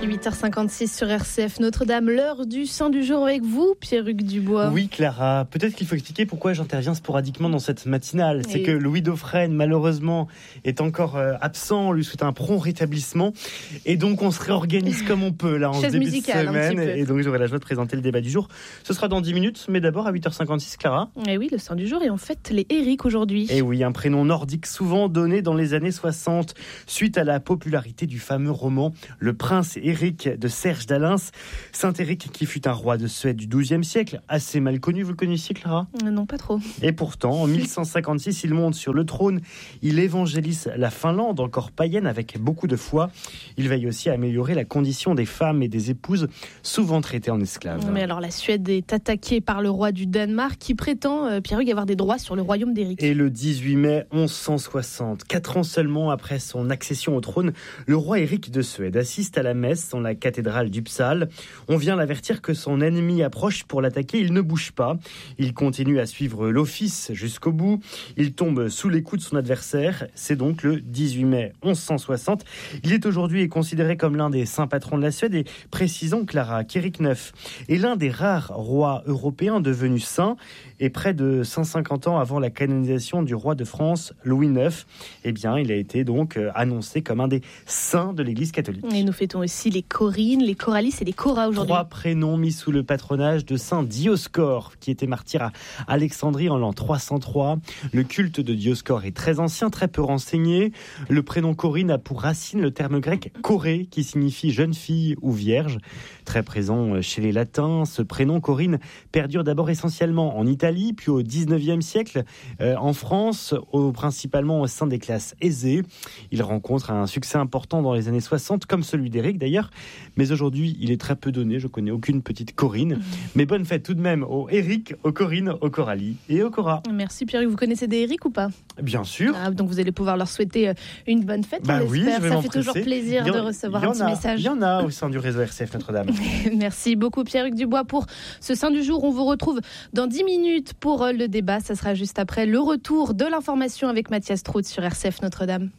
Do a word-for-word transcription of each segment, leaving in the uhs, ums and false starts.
huit heures cinquante-six sur R C F Notre-Dame, l'heure du Saint du jour avec vous, Pierre-Hugues Dubois. Oui, Clara, peut-être qu'il faut expliquer pourquoi j'interviens sporadiquement dans cette matinale. C'est Et... que Louis Dauphren, malheureusement, est encore euh, absent. On lui souhaite un prompt rétablissement. Et donc, on se réorganise comme on peut, là, en Chaise ce début musicale, de semaine. Et donc, j'aurai la joie de présenter le débat du jour. Ce sera dans dix minutes, mais d'abord à huit heures cinquante-six, Clara. Et oui, le Saint du jour. Et en fait, les Éric aujourd'hui. Et oui, un prénom nordique souvent donné dans les années soixante, suite à la popularité du fameux roman Le Prince Éric de Serge Dalins. Saint Éric qui fut un roi de Suède du douzième siècle, assez mal connu, vous le connaissiez, Clara ? Non, pas trop. Et pourtant, en mille cent cinquante-six, il monte sur le trône, il évangélise la Finlande, encore païenne, avec beaucoup de foi. Il veille aussi à améliorer la condition des femmes et des épouses, souvent traitées en esclaves. Mais alors, la Suède est attaquée par le roi du Danemark, qui prétend, euh, Pierre-Hugues, avoir des droits sur le royaume d'Éric. Et le dix-huit mai onze cent soixante, quatre ans seulement après son accession au trône, le roi Éric de Suède assiste à la messe dans la cathédrale d'Uppsala. On vient l'avertir que son ennemi approche pour l'attaquer. Il ne bouge pas. Il continue à suivre l'office jusqu'au bout. Il tombe sous les coups de son adversaire. C'est donc le dix-huit mai onze cent soixante. Il est aujourd'hui considéré comme l'un des saints patrons de la Suède. Et précisons, Clara, qu'Éric neuf est l'un des rares rois européens devenus saints. Et près de cent cinquante ans avant la canonisation du roi de France, Louis neuf, eh bien, il a été donc annoncé comme un des saints de l'Église catholique. Et nous fêtons aussi les Corines, les Coralis et les Cora aujourd'hui. Trois prénoms mis sous le patronage de saint Dioscore, qui était martyr à Alexandrie en l'an trois cent trois. Le culte de Dioscore est très ancien, très peu renseigné. Le prénom Corine a pour racine le terme grec Corée, qui signifie jeune fille ou vierge. Très présent chez les Latins, ce prénom Corine perdure d'abord essentiellement en Italie, puis au dix-neuvième siècle euh, en France, au, principalement au sein des classes aisées. Il rencontre un succès important dans les années soixante, comme celui d'Éric d'ailleurs, mais aujourd'hui il est très peu donné, je connais aucune petite Corine, mmh. mais bonne fête tout de même aux Éric, aux Corines, aux Coralie et aux Cora. Merci Pierre, vous connaissez des Éric ou pas ? Bien sûr. Ah, donc vous allez pouvoir leur souhaiter une bonne fête, bah on oui, l'espère, ça m'empresser. Fait toujours plaisir en, de recevoir un petit a, message. Il y en a au sein du réseau R C F Notre-Dame. Merci beaucoup Pierre-Hugues Dubois pour ce Saint du jour, on vous retrouve dans dix minutes pour le débat, ça sera juste après le retour de l'information avec Mathias Trout sur R C F Notre-Dame.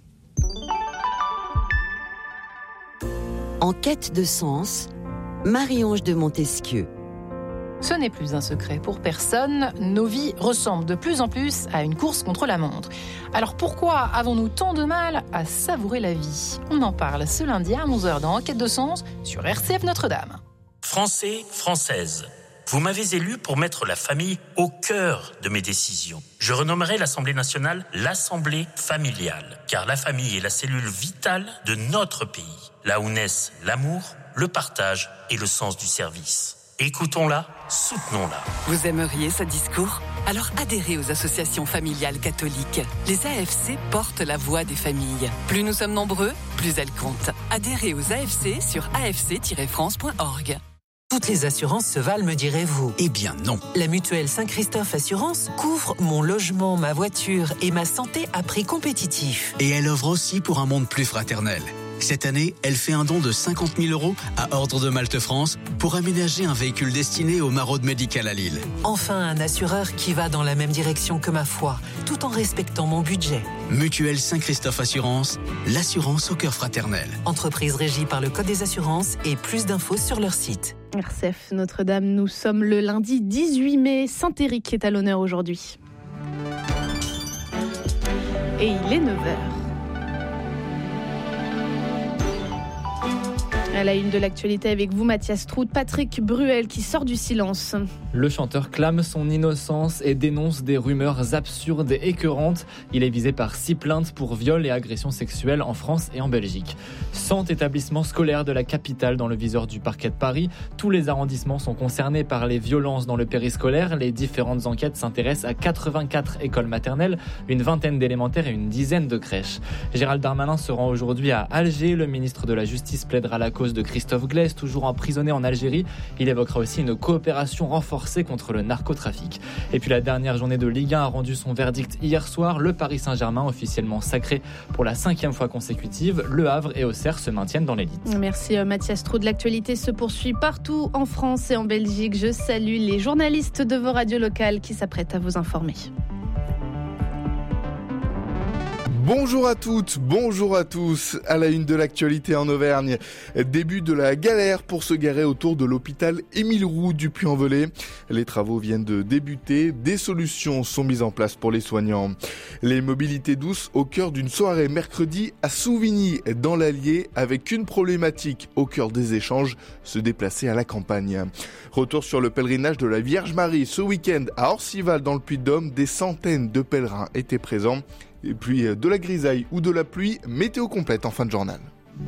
En quête de sens, Marie-Ange de Montesquieu. Ce n'est plus un secret pour personne, nos vies ressemblent de plus en plus à une course contre la montre. Alors pourquoi avons-nous tant de mal à savourer la vie ? On en parle ce lundi à onze heures dans En quête de sens sur R C F Notre-Dame. Français, Françaises, vous m'avez élu pour mettre la famille au cœur de mes décisions. Je renommerai l'Assemblée nationale l'Assemblée familiale, car la famille est la cellule vitale de notre pays, là où naissent l'amour, le partage et le sens du service. Écoutons-la, soutenons-la. Vous aimeriez ce discours ? Alors adhérez aux associations familiales catholiques. Les A F C portent la voix des familles. Plus nous sommes nombreux, plus elles comptent. Adhérez aux A F C sur a f c tiret france point org. Toutes les assurances se valent, me direz-vous. Eh bien non. La mutuelle Saint-Christophe Assurance couvre mon logement, ma voiture et ma santé à prix compétitif. Et elle œuvre aussi pour un monde plus fraternel. Cette année, elle fait un don de cinquante mille euros à Ordre de Malte France pour aménager un véhicule destiné aux maraudes médicales à Lille. Enfin, un assureur qui va dans la même direction que ma foi, tout en respectant mon budget. Mutuelle Saint-Christophe Assurance, l'assurance au cœur fraternel. Entreprise régie par le Code des assurances et plus d'infos sur leur site. R C F Notre-Dame, nous sommes le lundi dix-huit mai. Saint-Éric est à l'honneur aujourd'hui. Et il est neuf heures. À la une de l'actualité avec vous, Mathias Trout, Patrick Bruel qui sort du silence. Le chanteur clame son innocence et dénonce des rumeurs absurdes et écœurantes. Il est visé par six plaintes pour viol et agressions sexuelles en France et en Belgique. cent établissements scolaires de la capitale dans le viseur du parquet de Paris. Tous les arrondissements sont concernés par les violences dans le périscolaire. Les différentes enquêtes s'intéressent à quatre-vingt-quatre écoles maternelles, une vingtaine d'élémentaires et une dizaine de crèches. Gérald Darmanin se rend aujourd'hui à Alger. Le ministre de la Justice plaidera la cause de Christophe Glaise, toujours emprisonné en Algérie. Il évoquera aussi une coopération renforcée contre le narcotrafic. Et puis la dernière journée de Ligue un a rendu son verdict hier soir. Le Paris Saint-Germain, officiellement sacré pour la cinquième fois consécutive. Le Havre et Auxerre se maintiennent dans l'élite. Merci Mathias Trout. L'actualité se poursuit partout en France et en Belgique. Je salue les journalistes de vos radios locales qui s'apprêtent à vous informer. Bonjour à toutes, bonjour à tous. À la une de l'actualité en Auvergne, début de la galère pour se garer autour de l'hôpital Émile Roux du Puy-en-Velay. Les travaux viennent de débuter, des solutions sont mises en place pour les soignants. Les mobilités douces au cœur d'une soirée mercredi à Souvigny dans l'Allier, avec une problématique au cœur des échanges, se déplacer à la campagne. Retour sur le pèlerinage de la Vierge Marie ce week-end à Orcival dans le Puy-de-Dôme, des centaines de pèlerins étaient présents. Et puis de la grisaille ou de la pluie, météo complète en fin de journal.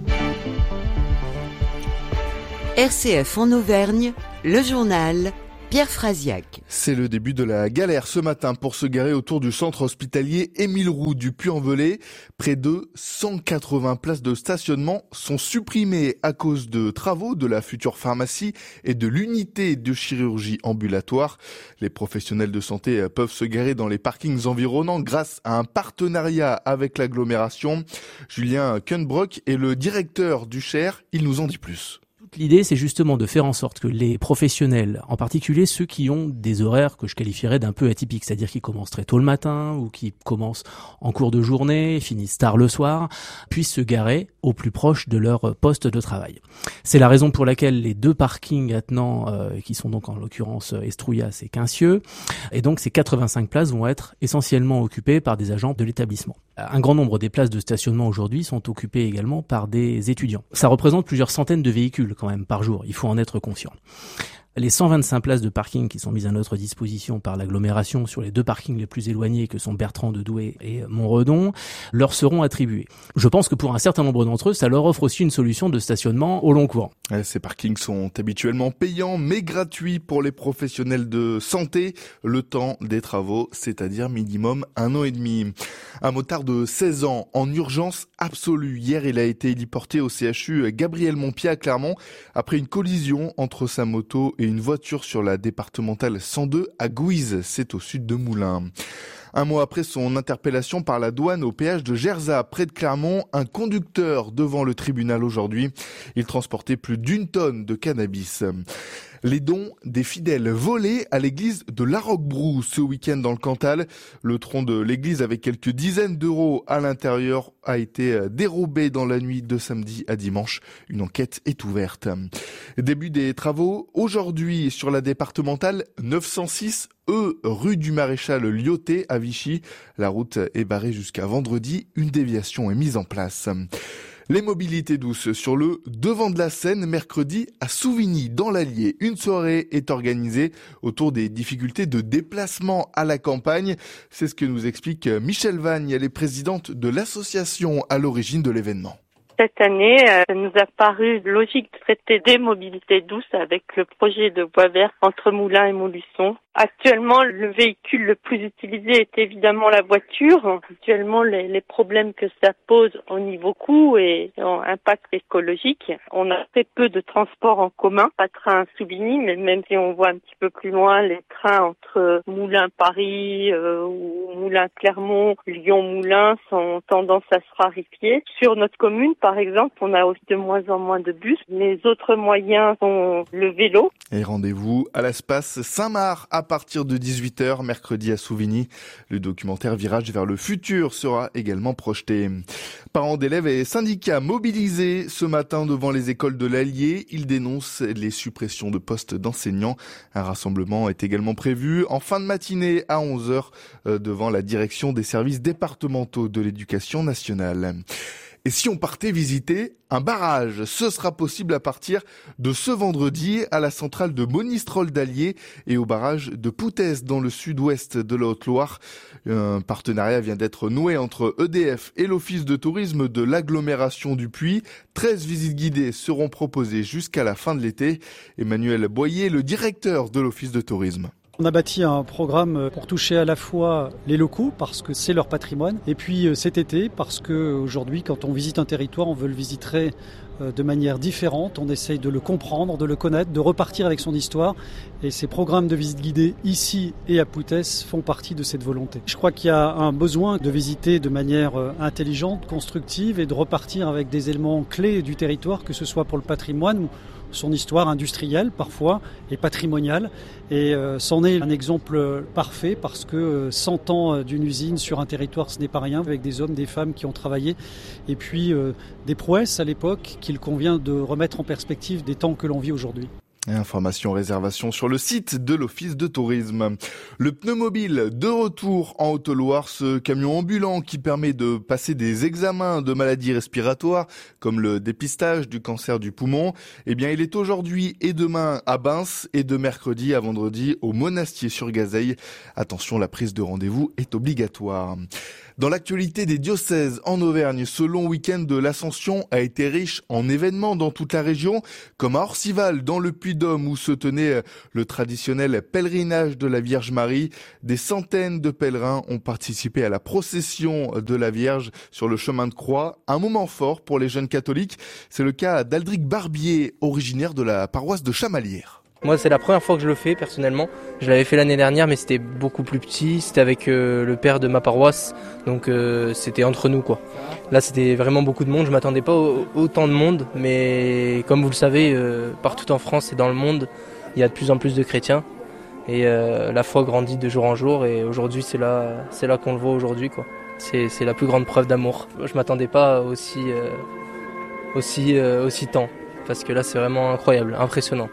R C F en Auvergne, le journal Pierre Frasiac. C'est le début de la galère ce matin pour se garer autour du centre hospitalier Émile Roux du Puy-en-Velay. Près de cent quatre-vingts places de stationnement sont supprimées à cause de travaux de la future pharmacie et de l'unité de chirurgie ambulatoire. Les professionnels de santé peuvent se garer dans les parkings environnants grâce à un partenariat avec l'agglomération. Julien Kuhnbrock est le directeur du Cher, il nous en dit plus. L'idée, c'est justement de faire en sorte que les professionnels, en particulier ceux qui ont des horaires que je qualifierais d'un peu atypiques, c'est-à-dire qui commencent très tôt le matin ou qui commencent en cours de journée, finissent tard le soir, puissent se garer au plus proche de leur poste de travail. C'est la raison pour laquelle les deux parkings attenants, euh, qui sont donc en l'occurrence Estrouillas et Quincieux, et donc ces quatre-vingt-cinq places vont être essentiellement occupées par des agents de l'établissement. Un grand nombre des places de stationnement aujourd'hui sont occupées également par des étudiants. Ça représente plusieurs centaines de véhicules quand même par jour, il faut en être conscient. Les cent vingt-cinq places de parking qui sont mises à notre disposition par l'agglomération sur les deux parkings les plus éloignés que sont Bertrand de Douai et Montredon leur seront attribuées. Je pense que pour un certain nombre d'entre eux, ça leur offre aussi une solution de stationnement au long cours. Ces parkings sont habituellement payants mais gratuits pour les professionnels de santé. Le temps des travaux, c'est-à-dire minimum un an et demi. Un motard de seize ans en urgence absolue. Hier, il a été héliporté au C H U Gabriel Montpied à Clermont après une collision entre sa moto et une voiture sur la départementale cent deux à Gouise, c'est au sud de Moulins. Un mois après son interpellation par la douane au péage de Gerzat, près de Clermont, un conducteur devant le tribunal aujourd'hui. Il transportait plus d'une tonne de cannabis. Les dons des fidèles volés à l'église de Laroque-Brou ce week-end dans le Cantal. Le tronc de l'église avec quelques dizaines d'euros à l'intérieur a été dérobé dans la nuit de samedi à dimanche. Une enquête est ouverte. Début des travaux aujourd'hui sur la départementale neuf cent six E, rue du Maréchal Lyoté à Vichy. La route est barrée jusqu'à vendredi. Une déviation est mise en place. Les mobilités douces sur le devant de la scène, mercredi à Souvigny, dans l'Allier. Une soirée est organisée autour des difficultés de déplacement à la campagne. C'est ce que nous explique Michèle Vagne, elle est présidente de l'association à l'origine de l'événement. Cette année, euh, ça nous a paru logique de traiter des mobilités douces avec le projet de Bois Vert entre Moulins et Montluçon. Actuellement, le véhicule le plus utilisé est évidemment la voiture. Actuellement, les, les problèmes que ça pose au niveau coût et impact écologique. On a très peu de transports en commun, pas de train à Souvigny, mais même si on voit un petit peu plus loin, les trains entre Moulins-Paris euh, ou Moulins-Clermont, Lyon-Moulins sont tendance à se raréfier. Sur notre commune, par exemple, on a aussi de moins en moins de bus. Les autres moyens sont le vélo. Et rendez-vous à l'espace Saint-Marc à partir de dix-huit heures, mercredi à Souvigny. Le documentaire Virage vers le futur sera également projeté. Parents d'élèves et syndicats mobilisés ce matin devant les écoles de l'Allier. Ils dénoncent les suppressions de postes d'enseignants. Un rassemblement est également prévu en fin de matinée à onze heures devant la direction des services départementaux de l'éducation nationale. Et si on partait visiter un barrage, ce sera possible à partir de ce vendredi à la centrale de Monistrol d'Allier et au barrage de Poutès dans le sud-ouest de la Haute-Loire. Un partenariat vient d'être noué entre E D F et l'Office de tourisme de l'agglomération du Puy. treize visites guidées seront proposées jusqu'à la fin de l'été. Emmanuel Boyer, le directeur de l'Office de tourisme. On a bâti un programme pour toucher à la fois les locaux parce que c'est leur patrimoine et puis cet été parce que aujourd'hui quand on visite un territoire on veut le visiter de manière différente, on essaye de le comprendre, de le connaître, de repartir avec son histoire et ces programmes de visite guidée ici et à Poutès font partie de cette volonté. Je crois qu'il y a un besoin de visiter de manière intelligente, constructive et de repartir avec des éléments clés du territoire, que ce soit pour le patrimoine son histoire industrielle parfois et patrimoniale. Et euh, c'en est un exemple parfait parce que euh, cent ans d'une usine sur un territoire, ce n'est pas rien, avec des hommes, des femmes qui ont travaillé. Et puis euh, des prouesses à l'époque qu'il convient de remettre en perspective des temps que l'on vit aujourd'hui. Informations, réservations sur le site de l'Office de tourisme. Le pneumobile de retour en Haute-Loire, ce camion ambulant qui permet de passer des examens de maladies respiratoires comme le dépistage du cancer du poumon, eh bien il est aujourd'hui et demain à Bins et de mercredi à vendredi au Monastier-sur-Gazeille. Attention, la prise de rendez-vous est obligatoire. Dans l'actualité des diocèses en Auvergne, ce long week-end de l'Ascension a été riche en événements dans toute la région, comme à Orcival, dans le Puy-de-Dôme, où se tenait le traditionnel pèlerinage de la Vierge Marie. Des centaines de pèlerins ont participé à la procession de la Vierge sur le chemin de croix. Un moment fort pour les jeunes catholiques. C'est le cas d'Aldric Barbier, originaire de la paroisse de Chamalières. Moi, c'est la première fois que je le fais, personnellement. Je l'avais fait l'année dernière, mais c'était beaucoup plus petit. C'était avec euh, le père de ma paroisse, donc euh, c'était entre nous, quoi. Là, c'était vraiment beaucoup de monde. Je m'attendais pas au, autant de monde, mais comme vous le savez, euh, partout en France et dans le monde, il y a de plus en plus de chrétiens. Et euh, la foi grandit de jour en jour, et aujourd'hui, c'est là, c'est là qu'on le voit aujourd'hui, quoi. C'est, c'est la plus grande preuve d'amour. Je m'attendais pas aussi, euh, aussi, euh, aussi tant, parce que là, c'est vraiment incroyable, impressionnant.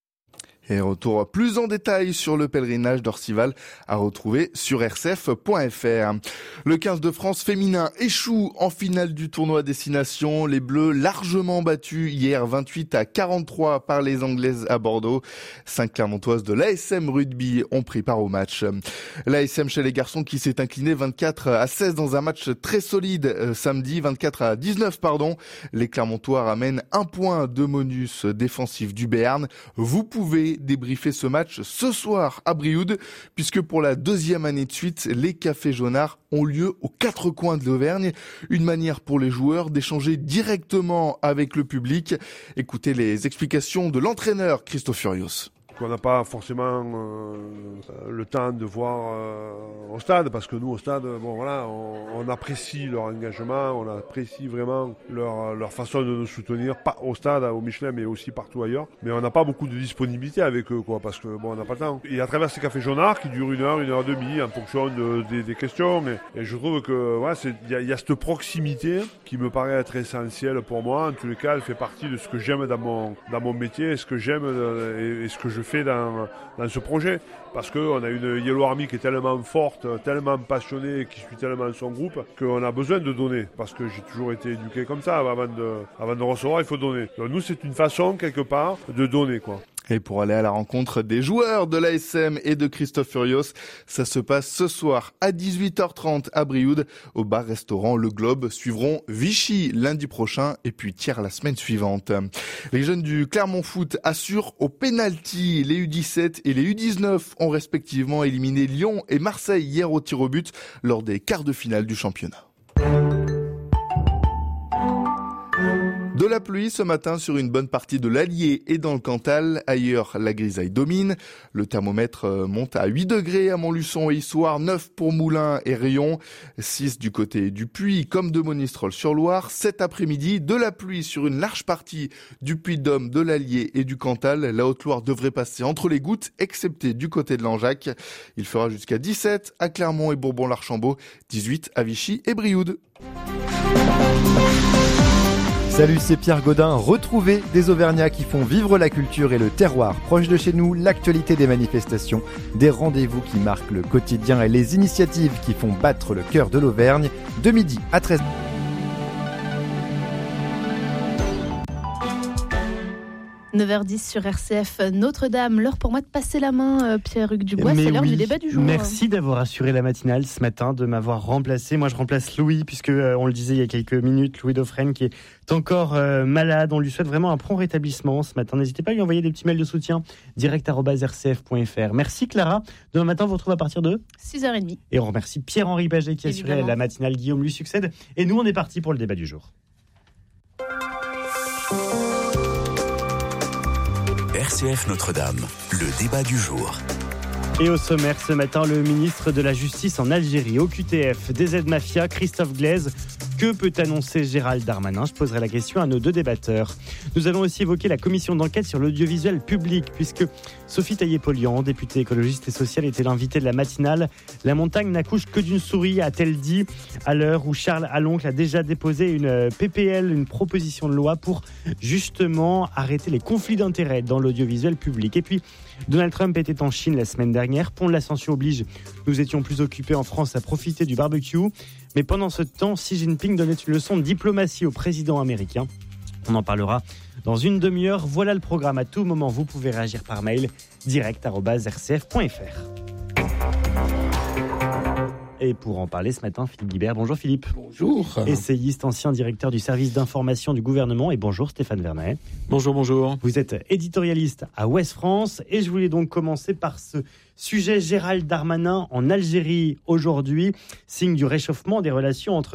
Et retour plus en détail sur le pèlerinage d'Orcival à retrouver sur r c f point f r. Le quinze de France féminin échoue en finale du tournoi Destination. Les Bleus largement battus hier vingt-huit à quarante-trois par les Anglaises à Bordeaux. Cinq Clermontoises de l'A S M Rugby ont pris part au match. L'A S M chez les garçons qui s'est incliné vingt-quatre à seize dans un match très solide euh, samedi, vingt-quatre à dix-neuf pardon. Les Clermontois ramènent un point de bonus défensif du Béarn. Vous pouvez débriefer ce match ce soir à Brioude, puisque pour la deuxième année de suite, les cafés jaunards ont lieu aux quatre coins de l'Auvergne. Une manière pour les joueurs d'échanger directement avec le public. Écoutez les explications de l'entraîneur Christophe Furios. On n'a pas forcément euh, le temps de voir euh, au stade, parce que nous au stade, bon voilà, on, on apprécie leur engagement, on apprécie vraiment leur, leur façon de nous soutenir, pas au stade, au Michelin, mais aussi partout ailleurs. Mais on n'a pas beaucoup de disponibilité avec eux, quoi, parce que bon, on n'a pas le temps. Et à travers ces cafés jaunards qui durent une heure, une heure et demie, en fonction de, de, des questions. Et, et je trouve que ouais, il y, y a cette proximité qui me paraît être essentielle pour moi. En tous les cas, elle fait partie de ce que j'aime dans mon dans mon métier, ce que j'aime et, et ce que je fais dans, dans ce projet, parce qu'on a une Yellow Army qui est tellement forte, tellement passionnée, qui suit tellement son groupe, qu'on a besoin de donner, parce que j'ai toujours été éduqué comme ça, avant de, avant de recevoir il faut donner. Donc nous c'est une façon quelque part de donner, quoi. Et pour aller à la rencontre des joueurs de l'A S M et de Christophe Furios, ça se passe ce soir à dix-huit heures trente à Brioude, au bar-restaurant Le Globe. Suivront Vichy lundi prochain et puis Thiers la semaine suivante. Les jeunes du Clermont Foot assurent au pénalty. Les U dix-sept et les U dix-neuf ont respectivement éliminé Lyon et Marseille hier au tir au but lors des quarts de finale du championnat. De la pluie ce matin sur une bonne partie de l'Allier et dans le Cantal. Ailleurs, la grisaille domine. Le thermomètre monte à huit degrés à Montluçon et Issoire, neuf pour Moulins et Rayon, six du côté du Puy comme de Monistrol-sur-Loire. Cet après-midi, de la pluie sur une large partie du Puy-de-Dôme, de l'Allier et du Cantal. La Haute-Loire devrait passer entre les gouttes, excepté du côté de Langeac. Il fera jusqu'à dix-sept à Clermont et Bourbon-l'Archambault, dix-huit à Vichy et Brioude. Salut, c'est Pierre Godin. Retrouvez des Auvergnats qui font vivre la culture et le terroir. Proche de chez nous, l'actualité des manifestations, des rendez-vous qui marquent le quotidien et les initiatives qui font battre le cœur de l'Auvergne. De midi à treize heures. neuf heures dix sur R C F Notre-Dame. L'heure pour moi de passer la main, Pierre-Hugues Dubois. Mais c'est l'heure oui. du débat du jour. Merci d'avoir assuré la matinale ce matin, de m'avoir remplacé. Moi, je remplace Louis, puisque euh, on le disait il y a quelques minutes, Louis Dauphren qui est encore euh, malade. On lui souhaite vraiment un prompt rétablissement ce matin. N'hésitez pas à lui envoyer des petits mails de soutien direct arobase r c f point f r. Merci Clara. Demain matin, on vous retrouve à partir de six heures trente. Et on remercie Pierre-Henri Baget qui a assuré la matinale. Guillaume lui succède. Et nous, on est parti pour le débat du jour. R C F Notre-Dame, le débat du jour. Et au sommaire ce matin, le ministre de la Justice en Algérie, au Q T F, des aides mafia, Christophe Glaise. Que peut annoncer Gérald Darmanin ? Je poserai la question à nos deux débatteurs. Nous allons aussi évoquer la commission d'enquête sur l'audiovisuel public, puisque Sophie Taillé-Polian, députée écologiste et sociale, était l'invitée de la matinale. La montagne n'accouche que d'une souris, a-t-elle dit, à l'heure où Charles Aloncle a déjà déposé une P P L, une proposition de loi pour justement arrêter les conflits d'intérêts dans l'audiovisuel public. Et puis, Donald Trump était en Chine la semaine dernière. Pont de l'Ascension oblige, nous étions plus occupés en France à profiter du barbecue. Mais pendant ce temps, Xi Jinping donnait une leçon de diplomatie au président américain. On en parlera dans une demi-heure. Voilà le programme. À tout moment, vous pouvez réagir par mail direct arobase r c f point f r. Et pour en parler ce matin, Philippe Guibert. Bonjour Philippe. Bonjour. Essayiste, ancien directeur du service d'information du gouvernement. Et bonjour Stéphane Vernet. Bonjour, bonjour. Vous êtes éditorialiste à Ouest France. Et je voulais donc commencer par ce sujet Gérald Darmanin en Algérie aujourd'hui. Signe du réchauffement des relations entre